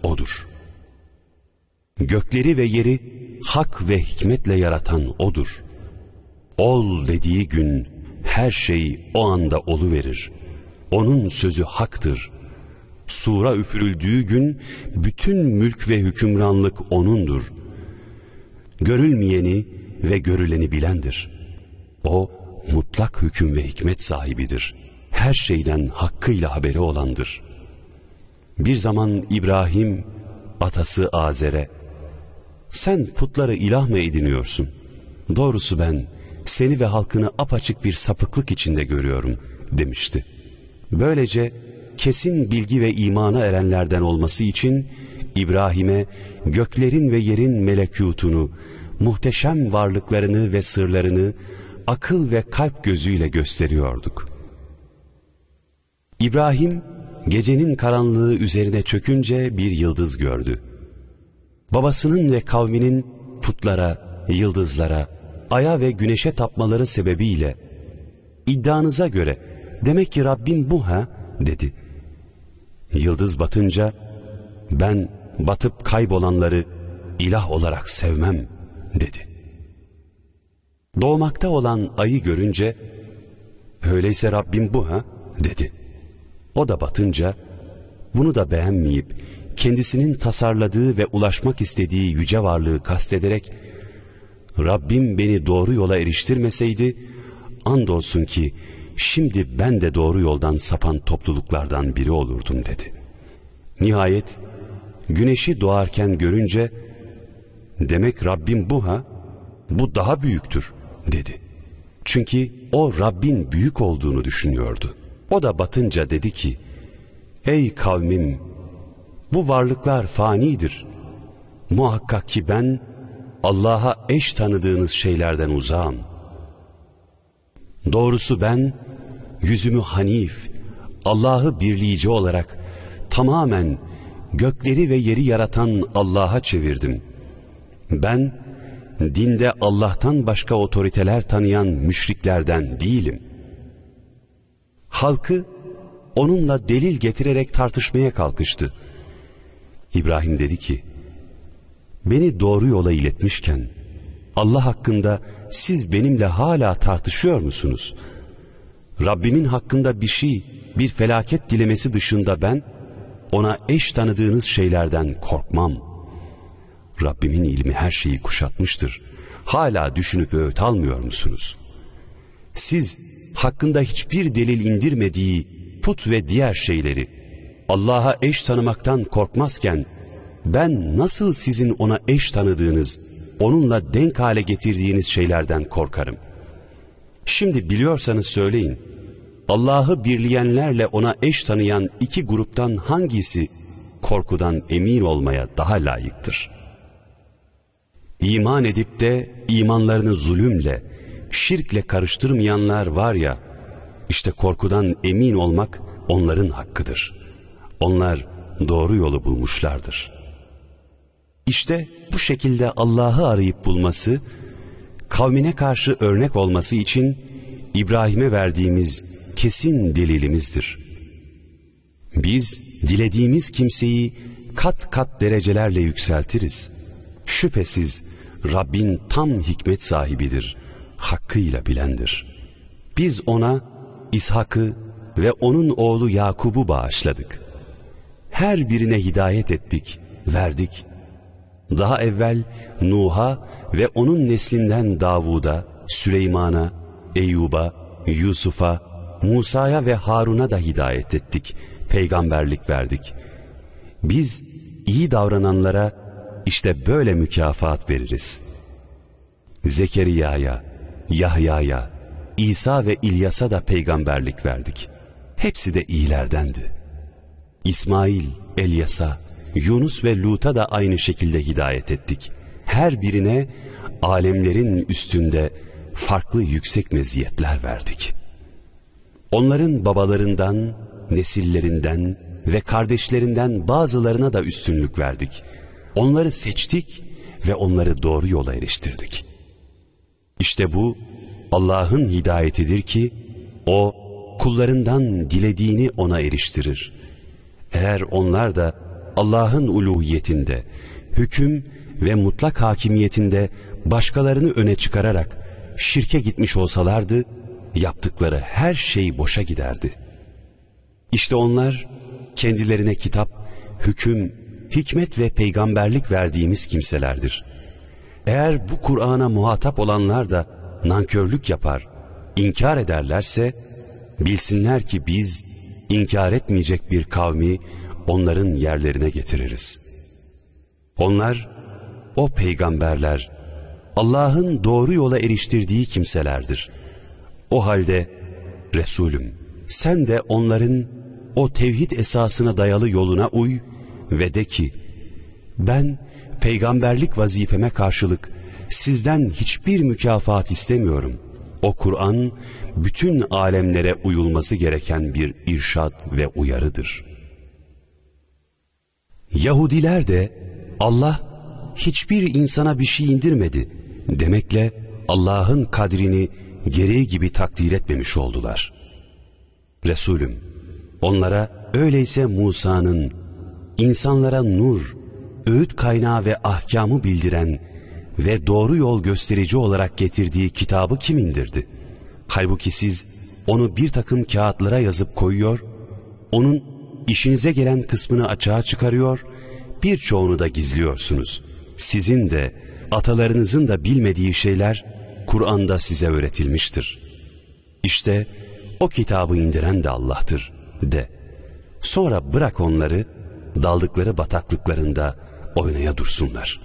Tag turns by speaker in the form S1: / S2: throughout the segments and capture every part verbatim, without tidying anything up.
S1: O'dur. Gökleri ve yeri hak ve hikmetle yaratan O'dur. Ol dediği gün her şey o anda oluverir. O'nun sözü haktır. Sura üfürüldüğü gün bütün mülk ve hükümranlık O'nundur. Görülmeyeni ve görüleni bilendir. O mutlak hüküm ve hikmet sahibidir. Her şeyden hakkıyla haberi olandır. Bir zaman İbrahim atası Azer'e, sen putları ilah mı ediniyorsun? Doğrusu ben seni ve halkını apaçık bir sapıklık içinde görüyorum demişti. Böylece kesin bilgi ve imana erenlerden olması için İbrahim'e göklerin ve yerin melekûtunu, muhteşem varlıklarını ve sırlarını akıl ve kalp gözüyle gösteriyorduk. İbrahim gecenin karanlığı üzerine çökünce bir yıldız gördü. Babasının ve kavminin putlara, yıldızlara, aya ve güneşe tapmaları sebebiyle, iddianıza göre demek ki Rabbim bu ha dedi. Yıldız batınca ben batıp kaybolanları ilah olarak sevmem dedi. Doğmakta olan ayı görünce öyleyse Rabbim bu ha dedi. O da batınca bunu da beğenmeyip kendisinin tasarladığı ve ulaşmak istediği yüce varlığı kastederek Rabbim beni doğru yola eriştirmeseydi andolsun ki şimdi ben de doğru yoldan sapan topluluklardan biri olurdum dedi. Nihayet güneşi doğarken görünce demek Rabbim bu ha, bu daha büyüktür dedi. Çünkü o Rabbin büyük olduğunu düşünüyordu. O da batınca dedi ki, ey kavmim, bu varlıklar fanidir. Muhakkak ki ben Allah'a eş tanıdığınız şeylerden uzağım. Doğrusu ben yüzümü hanif, Allah'ı birleyici olarak tamamen gökleri ve yeri yaratan Allah'a çevirdim. Ben dinde Allah'tan başka otoriteler tanıyan müşriklerden değilim. Halkı onunla delil getirerek tartışmaya kalkıştı. İbrahim dedi ki, beni doğru yola iletmişken Allah hakkında siz benimle hala tartışıyor musunuz? Rabbimin hakkında bir şey, bir felaket dilemesi dışında ben ona eş tanıdığınız şeylerden korkmam. Rabbimin ilmi her şeyi kuşatmıştır. Hala düşünüp öğüt almıyor musunuz? Siz hakkında hiçbir delil indirmediği put ve diğer şeyleri Allah'a eş tanımaktan korkmazken ben nasıl sizin ona eş tanıdığınız, onunla denk hale getirdiğiniz şeylerden korkarım? Şimdi biliyorsanız söyleyin, Allah'ı birleyenlerle ona eş tanıyan iki gruptan hangisi korkudan emin olmaya daha layıktır? İman edip de imanlarını zulümle, şirkle karıştırmayanlar var ya, işte korkudan emin olmak onların hakkıdır. Onlar doğru yolu bulmuşlardır. İşte bu şekilde Allah'ı arayıp bulması, kavmine karşı örnek olması için İbrahim'e verdiğimiz kesin delilimizdir. Biz dilediğimiz kimseyi kat kat derecelerle yükseltiriz. Şüphesiz Rabbin tam hikmet sahibidir, hakkıyla bilendir. Biz ona İshak'ı ve onun oğlu Yakub'u bağışladık. Her birine hidayet ettik, verdik. Daha evvel Nuh'a ve onun neslinden Davud'a, Süleyman'a, Eyyub'a, Yusuf'a, Musa'ya ve Harun'a da hidayet ettik, peygamberlik verdik. Biz iyi davrananlara işte böyle mükafat veririz. Zekeriya'ya, Yahya'ya, İsa ve İlyas'a da peygamberlik verdik. Hepsi de iyilerdendi. İsmail, Elyas'a, Yunus ve Lut'a da aynı şekilde hidayet ettik. Her birine alemlerin üstünde farklı yüksek meziyetler verdik. Onların babalarından, nesillerinden ve kardeşlerinden bazılarına da üstünlük verdik. Onları seçtik ve onları doğru yola eriştirdik. İşte bu Allah'ın hidayetidir ki o kullarından dilediğini ona eriştirir. Eğer onlar da Allah'ın uluhiyetinde, hüküm ve mutlak hakimiyetinde başkalarını öne çıkararak şirke gitmiş olsalardı, yaptıkları her şey boşa giderdi. İşte onlar kendilerine kitap, hüküm, hikmet ve peygamberlik verdiğimiz kimselerdir. Eğer bu Kur'an'a muhatap olanlar da nankörlük yapar, inkar ederlerse, bilsinler ki biz inkar etmeyecek bir kavmi onların yerlerine getiririz. Onlar, o peygamberler, Allah'ın doğru yola eriştirdiği kimselerdir. O halde Resulüm, sen de onların o tevhid esasına dayalı yoluna uy ve de ki, ben peygamberlik vazifeme karşılık sizden hiçbir mükafat istemiyorum. O Kur'an bütün alemlere uyulması gereken bir irşad ve uyarıdır. Yahudiler de Allah hiçbir insana bir şey indirmedi demekle Allah'ın kadrini gereği gibi takdir etmemiş oldular. Resulüm, onlara öyleyse Musa'nın insanlara nur, öğüt kaynağı ve ahkamı bildiren ve doğru yol gösterici olarak getirdiği kitabı kim indirdi? Halbuki siz onu bir takım kağıtlara yazıp koyuyor, onun işinize gelen kısmını açığa çıkarıyor, birçoğunu da gizliyorsunuz. Sizin de atalarınızın da bilmediği şeyler Kur'an'da size öğretilmiştir. İşte o kitabı indiren de Allah'tır de. Sonra bırak onları daldıkları bataklıklarında oynaya dursunlar.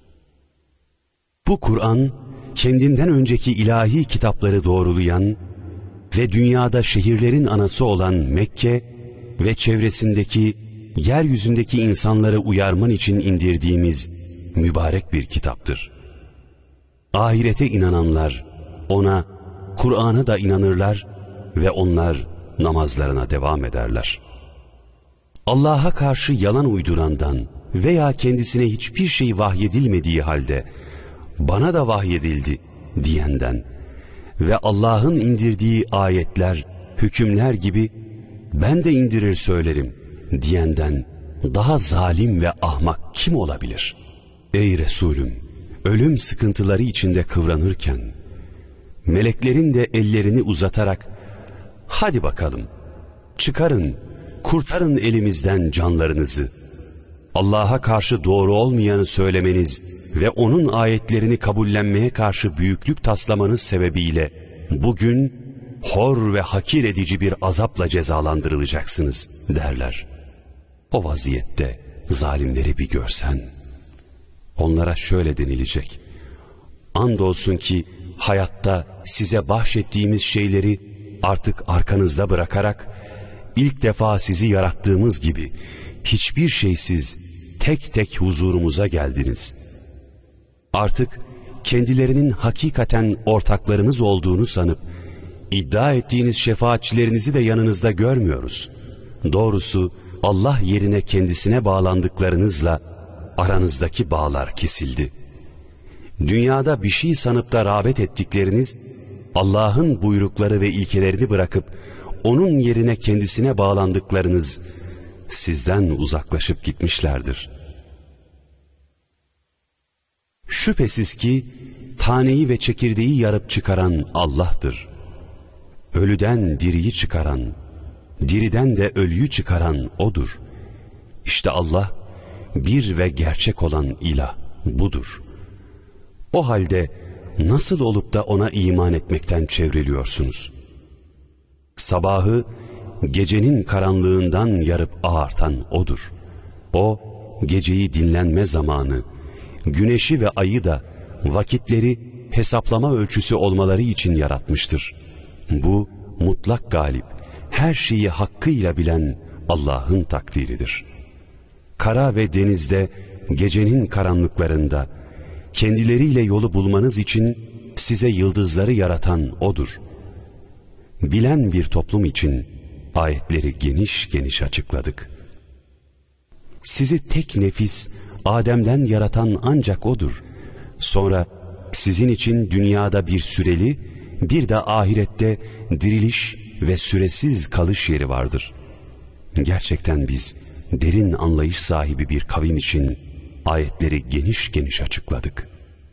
S1: Bu Kur'an kendinden önceki ilahi kitapları doğrulayan ve dünyada şehirlerin anası olan Mekke ve çevresindeki yeryüzündeki insanları uyarman için indirdiğimiz mübarek bir kitaptır. Ahirete inananlar ona, Kur'an'a da inanırlar ve onlar namazlarına devam ederler. Allah'a karşı yalan uydurandan veya kendisine hiçbir şey vahyedilmediği halde bana da vahyedildi diyenden ve Allah'ın indirdiği ayetler, hükümler gibi ben de indirir söylerim diyenden daha zalim ve ahmak kim olabilir? Ey Resulüm, ölüm sıkıntıları içinde kıvranırken meleklerin de ellerini uzatarak hadi bakalım çıkarın, kurtarın elimizden canlarınızı, Allah'a karşı doğru olmayanı söylemeniz ve onun ayetlerini kabullenmeye karşı büyüklük taslamanız sebebiyle bugün hor ve hakir edici bir azapla cezalandırılacaksınız derler. O vaziyette zalimleri bir görsen, onlara şöyle denilecek: andolsun ki hayatta size bahşettiğimiz şeyleri artık arkanızda bırakarak ilk defa sizi yarattığımız gibi hiçbir şeysiz tek tek huzurumuza geldiniz. Artık kendilerinin hakikaten ortaklarınız olduğunu sanıp iddia ettiğiniz şefaatçilerinizi de yanınızda görmüyoruz. Doğrusu Allah yerine kendisine bağlandıklarınızla aranızdaki bağlar kesildi. Dünyada bir şey sanıp da rağbet ettikleriniz, Allah'ın buyrukları ve ilkelerini bırakıp onun yerine kendisine bağlandıklarınız sizden uzaklaşıp gitmişlerdir. Şüphesiz ki taneyi ve çekirdeği yarıp çıkaran Allah'tır. Ölüden diriyi çıkaran, diriden de ölüyü çıkaran O'dur. İşte Allah, bir ve gerçek olan ilah budur. O halde nasıl olup da ona iman etmekten çevriliyorsunuz? Sabahı gecenin karanlığından yarıp ağartan O'dur. O, geceyi dinlenme zamanı, güneşi ve ayı da vakitleri hesaplama ölçüsü olmaları için yaratmıştır. Bu mutlak galip, her şeyi hakkıyla bilen Allah'ın takdiridir. Kara ve denizde, gecenin karanlıklarında kendileriyle yolu bulmanız için size yıldızları yaratan O'dur. Bilen bir toplum için ayetleri geniş geniş açıkladık. Sizi tek nefis Adem'den yaratan ancak O'dur. Sonra sizin için dünyada bir süreli, bir de ahirette diriliş ve süresiz kalış yeri vardır. Gerçekten biz derin anlayış sahibi bir kavim için ayetleri geniş geniş açıkladık.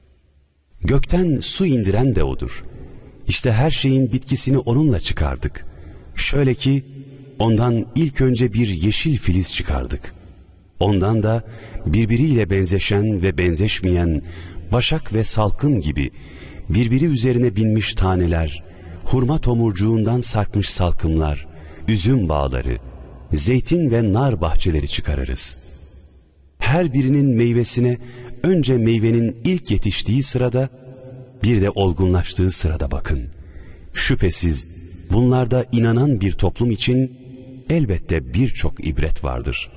S1: Gökten su indiren de O'dur. İşte her şeyin bitkisini O'nunla çıkardık. Şöyle ki ondan ilk önce bir yeşil filiz çıkardık. Ondan da birbiriyle benzeşen ve benzeşmeyen başak ve salkım gibi birbiri üzerine binmiş taneler, hurma tomurcuğundan sarkmış salkımlar, üzüm bağları, zeytin ve nar bahçeleri çıkarırız. Her birinin meyvesine önce meyvenin ilk yetiştiği sırada, bir de olgunlaştığı sırada bakın. Şüphesiz bunlarda inanan bir toplum için elbette birçok ibret vardır.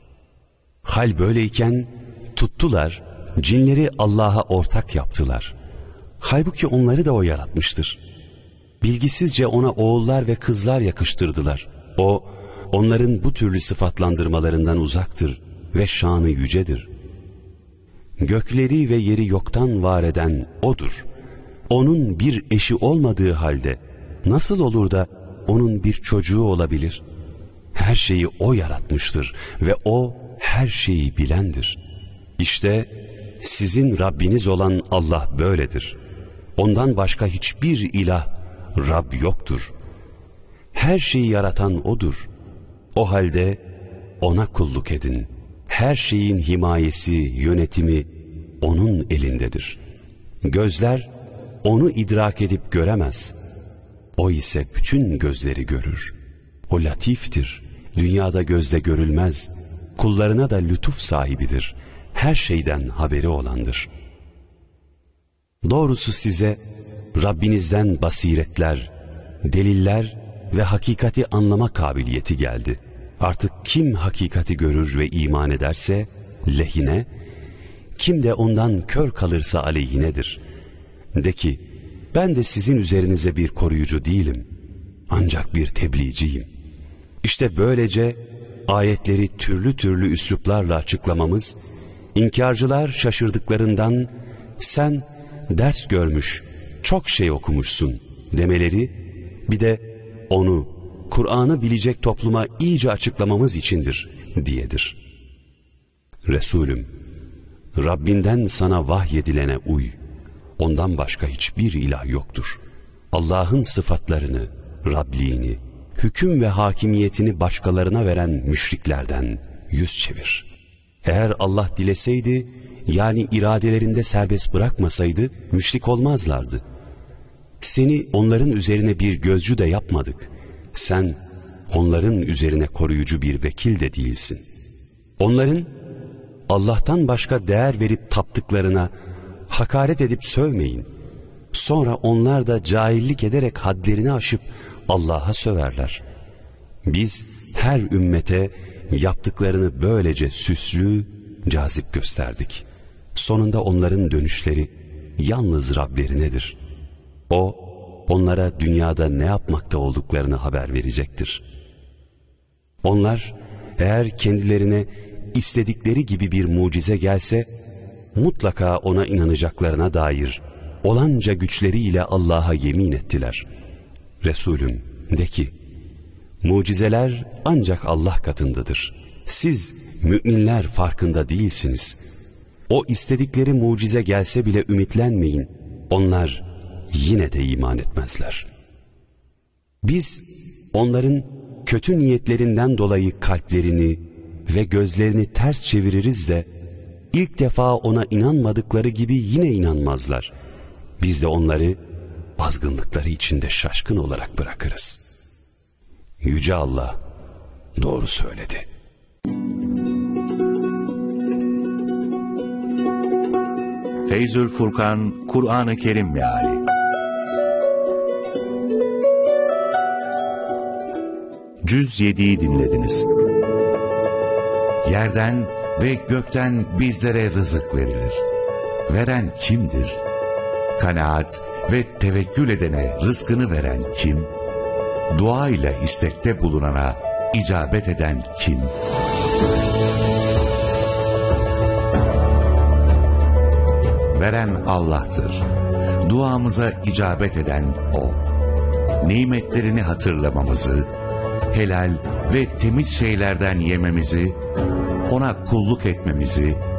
S1: Hal böyleyken tuttular, cinleri Allah'a ortak yaptılar. Halbuki onları da O yaratmıştır. Bilgisizce O'na oğullar ve kızlar yakıştırdılar. O, onların bu türlü sıfatlandırmalarından uzaktır ve şanı yücedir. Gökleri ve yeri yoktan var eden O'dur. O'nun bir eşi olmadığı halde nasıl olur da O'nun bir çocuğu olabilir? Her şeyi O yaratmıştır ve O her şeyi bilendir. İşte sizin Rabbiniz olan Allah böyledir. Ondan başka hiçbir ilah, Rab yoktur. Her şeyi yaratan O'dur. O halde O'na kulluk edin. Her şeyin himayesi, yönetimi O'nun elindedir. Gözler O'nu idrak edip göremez. O ise bütün gözleri görür. O latiftir. Dünyada gözle görülmez. Kullarına da lütuf sahibidir. Her şeyden haberi olandır. Doğrusu size Rabbinizden basiretler, deliller ve hakikati anlama kabiliyeti geldi. Artık kim hakikati görür ve iman ederse lehine, kim de ondan kör kalırsa aleyhinedir. De ki, ben de sizin üzerinize bir koruyucu değilim, ancak bir tebliğciyim. İşte böylece ayetleri türlü türlü üsluplarla açıklamamız, inkarcılar şaşırdıklarından sen ders görmüş, çok şey okumuşsun demeleri, bir de onu, Kur'an'ı bilecek topluma iyice açıklamamız içindir diyedir. Resulüm, Rabbinden sana vahyedilene uy. Ondan başka hiçbir ilah yoktur. Allah'ın sıfatlarını, Rabliğini, hüküm ve hakimiyetini başkalarına veren müşriklerden yüz çevir. Eğer Allah dileseydi, yani iradelerinde serbest bırakmasaydı, müşrik olmazlardı. Seni onların üzerine bir gözcü de yapmadık. Sen onların üzerine koruyucu bir vekil de değilsin. Onların Allah'tan başka değer verip taptıklarına hakaret edip sövmeyin. Sonra onlar da cahillik ederek hadlerini aşıp Allah'a söverler. Biz her ümmete yaptıklarını böylece süslü, cazip gösterdik. Sonunda onların dönüşleri yalnız Rablerinedir. O, onlara dünyada ne yapmakta olduklarını haber verecektir. Onlar, eğer kendilerine istedikleri gibi bir mucize gelse, mutlaka ona inanacaklarına dair olanca güçleriyle Allah'a yemin ettiler. Resulüm, de ki, mucizeler ancak Allah katındadır. Siz müminler farkında değilsiniz. O istedikleri mucize gelse bile ümitlenmeyin. Onlar yine de iman etmezler. Biz onların kötü niyetlerinden dolayı kalplerini ve gözlerini ters çeviririz de ilk defa ona inanmadıkları gibi yine inanmazlar. Biz de onları azgınlıkları içinde şaşkın olarak bırakırız. Yüce Allah doğru söyledi.
S2: Feyzül Furkan Kur'an-ı Kerim Meali. Cüz yediyi dinlediniz. Yerden ve gökten bizlere rızık verilir. Veren kimdir? Kanaat ve tevekkül edene rızkını veren kim? Dua ile istekte bulunana icabet eden kim? Veren Allah'tır. Duamıza icabet eden O. Nimetlerini hatırlamamızı, helal ve temiz şeylerden yememizi, ona kulluk etmemizi,